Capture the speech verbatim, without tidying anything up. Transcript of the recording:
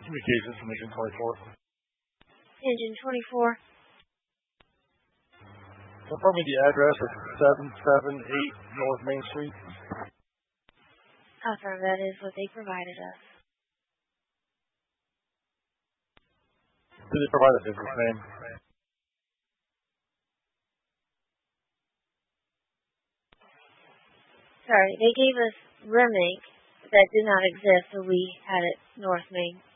Communications from Engine twenty-four. Engine twenty-four. Confirm me the address of seven seven eight North Main Street. Confirm that is what they provided us. Did they provide a business name? Sorry, they gave us Remake that did not exist, so we had it North Main.